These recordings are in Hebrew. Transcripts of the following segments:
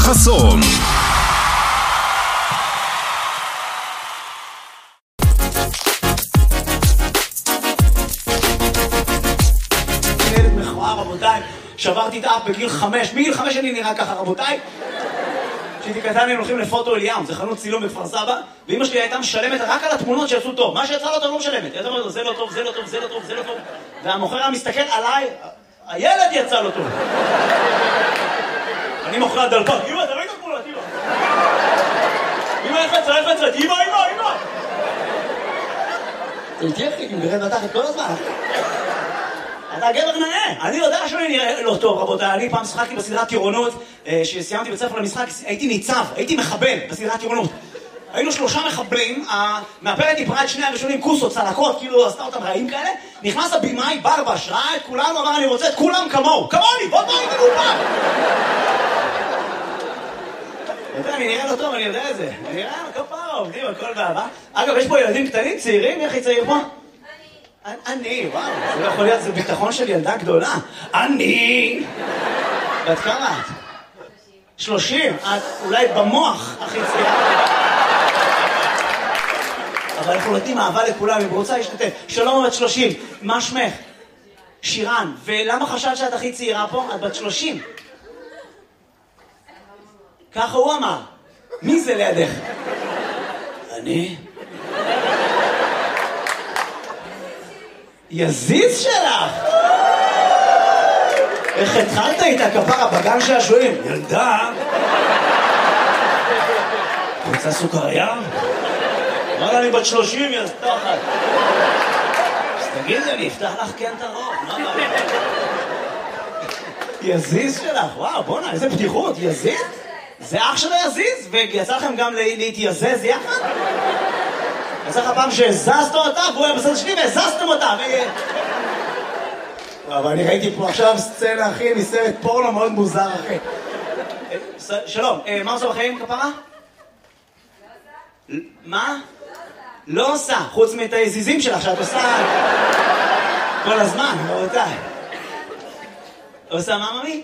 חסון. ילד מכוער, רבותיי, שברתי את האף בגיל 5. מגיל 5 אני נראה ככה, רבותיי. כשהייתי קטן הם הולכים לפוטו אליהו, זה חנות צילום בכפר סבא, ואמא שלי הייתה משלמת רק על התמונות שיצאו טוב. מה שיצא לא טוב לא משלמת. היא הייתה אומרת לו, זה לא טוב, זה לא טוב, זה לא טוב, זה לא טוב. והמוכר היה מסתכל עליי, הילד יצא לא טוב. אני מוכר הדלפק, אמא, אתה ראית תמונות, אמא. אמא, איך יצאת? אמא. זה תהיה חי, אם גרד נתחת כל הזמן. אתה גבר נאה. אני יודע שאני נראה לא טוב, רבותיי. אני פעם שחקתי בסדרת טירונות, שסיימתי בית ספר למשחק, הייתי ניצב, הייתי מחבל בסדרת טירונות. היינו 3 מחבלים, המאפרת דיברה את שני הראשונים, כוסות, צלקות, כאילו עשתה אותם רעים כאלה. נכנס הבימאי, ברבש, ראה את כולנו, אמר, אני רוצה את כולם כמוהו. כמוני, בוא תבוא איתי מאופן. אני נראה לא טוב, אני יודע את זה. אני נראה כפרה, עובדים, הכל באהבה. אגב, יש פה ילדים קטנים, צעירים, איך היא צעיר פה? אני, וואו, זה לא יכול להיות, זה ביטחון של ילדה גדולה. אני! בת כמה את? 30. את אולי במוח הכי צעירה. אבל אנחנו נותנים אהבה לכולם, אם רוצה להשתתף. שלום, בת 30. מה שמך? שירן. ולמה חשבת שאת הכי צעירה פה? את בת 30. ככה הוא אמר. מי זה לידך? אני? יזיז שלך! איך התחלת איתה כפרה בגן שעשועים? ילדה! רוצה סוכריה? אמרה אני בת 30, יא תחת. אז תגידי, אני אפתח לך כן את הרוב, מה בעיה? יזיז שלך, וואו, בוא'נה, איזה פתיחות, יזיז? זה אח שלו יזיז? ויצא לכם גם להתייזז יחד? יצא לך פעם שהזזת אותה, והוא היה בסדר שלי והזזתם אותה, אבל אני ראיתי פה עכשיו סצנה, אחי, מסרט פורנו מאוד מוזר, אחי. שלום, מה עושה בחיים, כפרה? מה? לא עושה, חוץ מאת היזיזים שלך שאת עושה כל הזמן, רבותיי. עושה מה, ממי?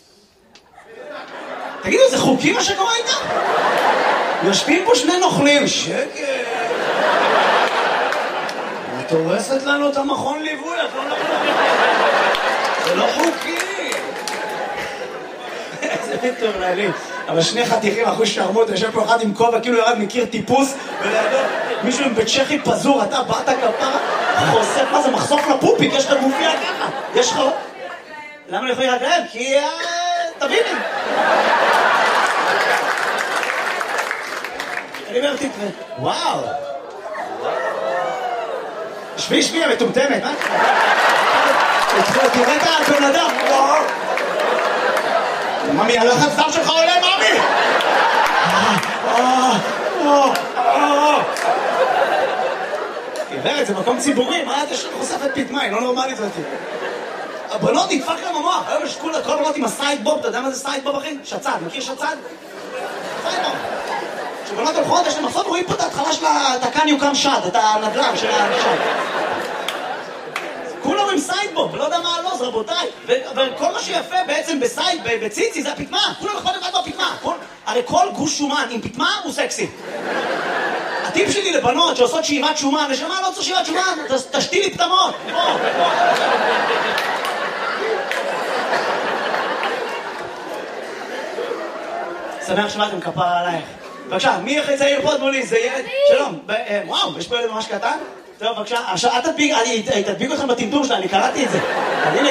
תגידו, זה חוקי מה שקורה איתה? יושבים פה 2 נוכלים, שקט. את הורסת לנו את המכון ליווי, את לא נכונה. זה לא חוקי. איזה מטורללים. אבל 2 חתיכים אחוז שרמות, יושב פה אחד עם כובע, כאילו ירד מכיר טיפוס, ולידו מישהו עם בית צ'כי פזור, אתה באת כפרה, חושף, מה זה, מחשוף לפופיק, יש לך גופיה ככה. יש לך... למה אני יכול לראות להם? כי... תביני. אני אומר, תקרא. וואו. שבי, המטומטמת, מה? תראה את הבן אדם. וואו. ממי, הלחץ דם שלך עולה, ממי! גברת, זה מקום ציבורי, מה אתה חושפת פתמה? היא לא נורמלית זאת. הבנות נדפק להם המוח, היום יש כל הבנות עם הסיידבוב, אתה יודע מה זה סיידבוב, אחי? שצד, מכיר שצד? סיידבוב. כשבנות הולכות, יש להם מחסות, רואים פה את ההתחלה של הקן יוקם שד, את הנדל"ן של השד. כולם עם סיידבוב, לא יודע מה הלוז, רבותיי. וכל מה שיפה בעצם בציצי זה הפתמה. כולם יכול לבד בפתמה. הרי כל גוש שומן עם פתמה הוא סקסי. הטיפ שלי לבנות שעושות שאיבת שומן, ושמה לא צריך שאיבת שומן, תשתי לי פתמות. שמח שבאתם, כפרה עלייך. בבקשה, מי הכי צעיר פה מולי? זה ילד? שלום. וואו, יש פה ילד ממש קטן? טוב, בבקשה. עכשיו, תדביק אתכם בטמטום שלה, אני קראתי את זה.